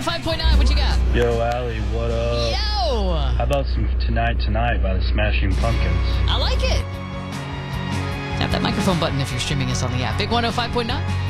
105.9, what you got? Yo, Allie, what up? Yo! How about some Tonight Tonight by the Smashing Pumpkins? I like it. Tap that microphone button if you're streaming us on the app. Big 105.9.